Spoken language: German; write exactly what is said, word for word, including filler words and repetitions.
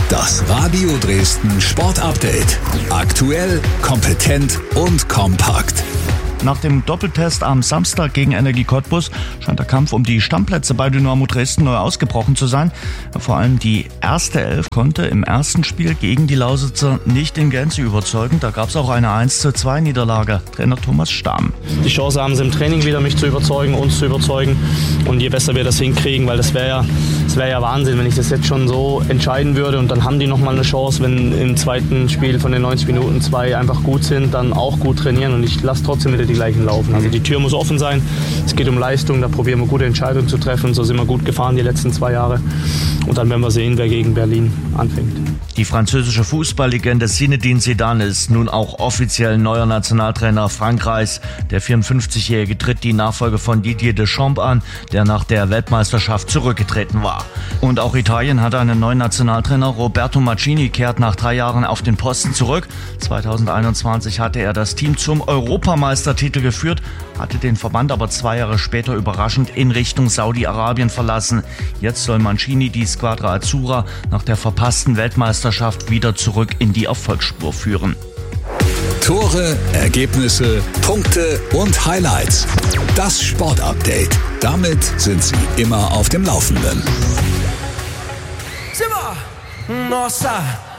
Das Radio Dresden Sport Update. Aktuell, kompetent und kompakt. Nach dem Doppeltest am Samstag gegen Energie Cottbus scheint der Kampf um die Stammplätze bei Dynamo Dresden neu ausgebrochen zu sein. Vor allem die erste Elf konnte im ersten Spiel gegen die Lausitzer nicht in Gänze überzeugen. Da gab es auch eine eins zu zwei Niederlage. Trainer Thomas Stamm. Die Chance haben sie im Training wieder, mich zu überzeugen, uns zu überzeugen. Und je besser wir das hinkriegen, weil das wäre ja, das wäre ja Wahnsinn, wenn ich das jetzt schon so entscheiden würde. Und dann haben die nochmal eine Chance, wenn im zweiten Spiel von den neunzig Minuten zwei einfach gut sind, dann auch gut trainieren. Und ich lasse trotzdem wieder die gleichen laufen. Also die Tür muss offen sein. Es geht um Leistung, da probieren wir gute Entscheidungen zu treffen. So sind wir gut gefahren die letzten zwei Jahre. Und dann werden wir sehen, wer gegen Berlin anfängt. Die französische Fußballlegende Zinedine Zidane ist nun auch offiziell neuer Nationaltrainer Frankreichs. Der vierundfünfzigjährige tritt die Nachfolge von Didier Deschamps an, der nach der Weltmeisterschaft zurückgetreten war. Und auch Italien hat einen neuen Nationaltrainer. Roberto Mancini kehrt nach drei Jahren auf den Posten zurück. zweitausendeinundzwanzig hatte er das Team zum Europameistertitel geführt, hatte den Verband aber zwei Jahre später überraschend in Richtung Saudi-Arabien verlassen. Jetzt soll Mancini die Squadra Azzurra nach der verpassten Weltmeisterschaft wieder zurück in die Erfolgsspur führen. Tore, Ergebnisse, Punkte und Highlights. Das Sportupdate. Damit sind Sie immer auf dem Laufenden. Simba! Nossa!